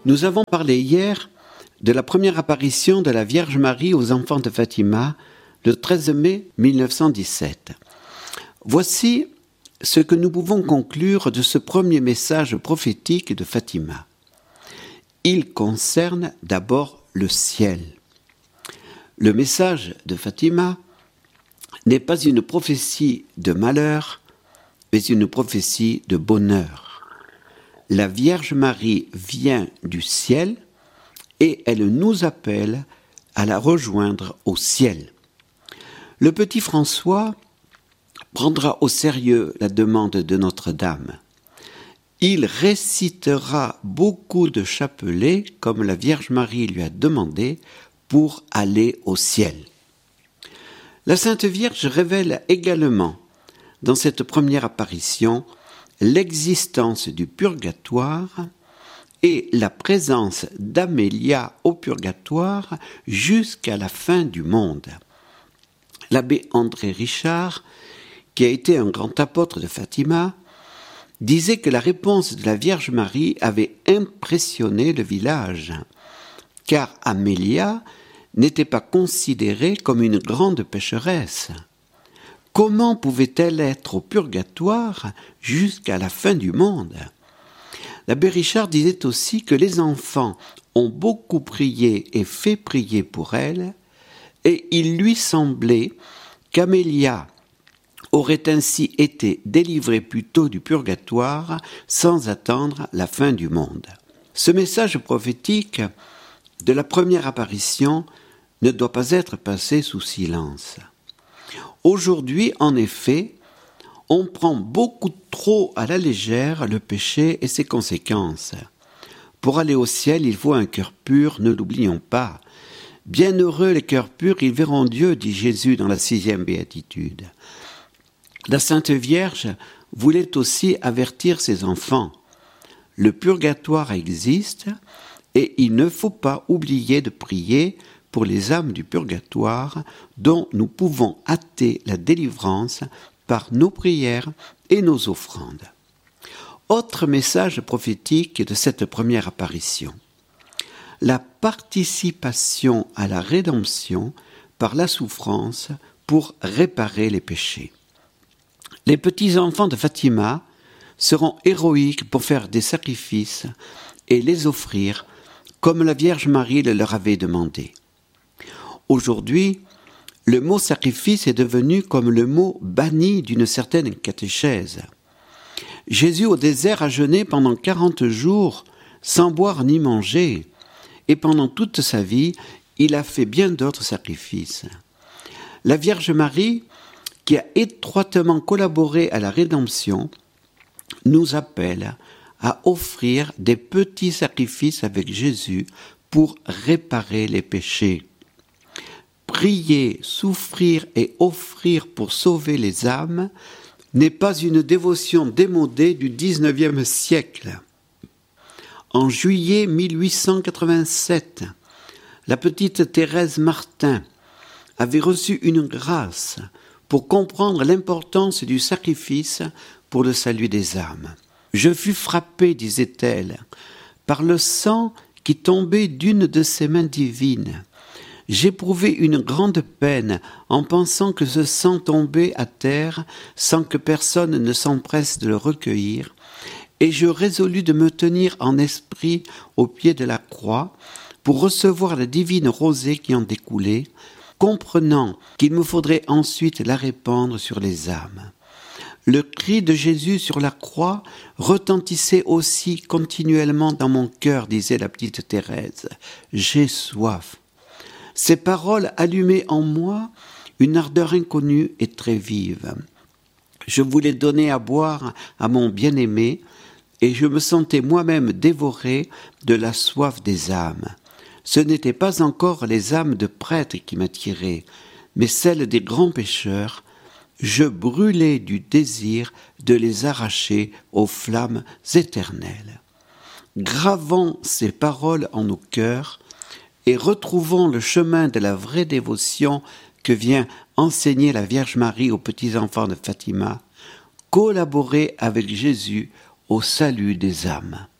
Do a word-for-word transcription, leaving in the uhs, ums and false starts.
Nous avons parlé hier de la première apparition de la Vierge Marie aux enfants de Fatima le treize mai mille neuf cent dix-sept. Voici ce que nous pouvons conclure de ce premier message prophétique de Fatima. Il concerne d'abord le ciel. Le message de Fatima n'est pas une prophétie de malheur, mais une prophétie de bonheur. La Vierge Marie vient du ciel et elle nous appelle à la rejoindre au ciel. Le petit François prendra au sérieux la demande de Notre-Dame. Il récitera beaucoup de chapelets, comme la Vierge Marie lui a demandé, pour aller au ciel. La Sainte Vierge révèle également, dans cette première apparition, l'existence du purgatoire et la présence d'Amélia au purgatoire jusqu'à la fin du monde. L'abbé André Richard, qui a été un grand apôtre de Fatima, disait que la réponse de la Vierge Marie avait impressionné le village, car Amélia n'était pas considérée comme une grande pécheresse. Comment pouvait-elle être au purgatoire jusqu'à la fin du monde ? L'abbé Richard disait aussi que les enfants ont beaucoup prié et fait prier pour elle, et il lui semblait qu'Amélia aurait ainsi été délivrée plus tôt du purgatoire sans attendre la fin du monde. Ce message prophétique de la première apparition ne doit pas être passé sous silence. Aujourd'hui, en effet, on prend beaucoup trop à la légère le péché et ses conséquences. Pour aller au ciel, il faut un cœur pur, ne l'oublions pas. Bienheureux les cœurs purs, ils verront Dieu, dit Jésus dans la sixième béatitude. La Sainte Vierge voulait aussi avertir ses enfants. Le purgatoire existe et il ne faut pas oublier de prier pour les âmes du purgatoire dont nous pouvons hâter la délivrance par nos prières et nos offrandes. Autre message prophétique de cette première apparition. La participation à la rédemption par la souffrance pour réparer les péchés. Les petits-enfants de Fatima seront héroïques pour faire des sacrifices et les offrir comme la Vierge Marie le leur avait demandé. Aujourd'hui, le mot sacrifice est devenu comme le mot banni d'une certaine catéchèse. Jésus au désert a jeûné pendant quarante jours sans boire ni manger, et pendant toute sa vie, il a fait bien d'autres sacrifices. La Vierge Marie, qui a étroitement collaboré à la rédemption, nous appelle à offrir des petits sacrifices avec Jésus pour réparer les péchés. Prier, souffrir et offrir pour sauver les âmes n'est pas une dévotion démodée du dix-neuvième siècle. En juillet mille huit cent quatre-vingt-sept, la petite Thérèse Martin avait reçu une grâce pour comprendre l'importance du sacrifice pour le salut des âmes. « Je fus frappée, disait-elle, par le sang qui tombait d'une de ses mains divines. J'éprouvais une grande peine en pensant que ce sang tombait à terre sans que personne ne s'empresse de le recueillir, et je résolus de me tenir en esprit au pied de la croix pour recevoir la divine rosée qui en découlait, comprenant qu'il me faudrait ensuite la répandre sur les âmes. Le cri de Jésus sur la croix retentissait aussi continuellement dans mon cœur, disait la petite Thérèse. J'ai soif. Ces paroles allumaient en moi une ardeur inconnue et très vive. Je voulais donner à boire à mon bien-aimé et je me sentais moi-même dévoré de la soif des âmes. Ce n'étaient pas encore les âmes de prêtres qui m'attiraient, mais celles des grands pécheurs. Je brûlais du désir de les arracher aux flammes éternelles. Gravons ces paroles en nos cœurs et retrouvons le chemin de la vraie dévotion que vient enseigner la Vierge Marie aux petits-enfants de Fatima, collaborer avec Jésus au salut des âmes.